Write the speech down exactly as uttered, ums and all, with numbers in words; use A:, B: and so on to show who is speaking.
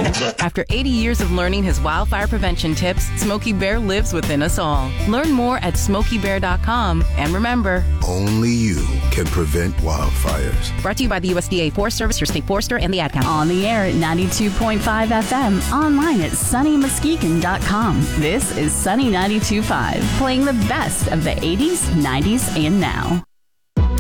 A: After eighty years of learning his wildfire prevention tips, Smokey Bear lives within us all. Learn more at smokey bear dot com. And remember,
B: only you can prevent wildfires.
A: Brought to you by the U S D A Forest Service, your state forester, and the Ad Council.
C: On the air at ninety-two point five F M, online at sunny muskegon dot com. This is Sunny ninety-two point five, playing the best of the eighties, nineties, and now.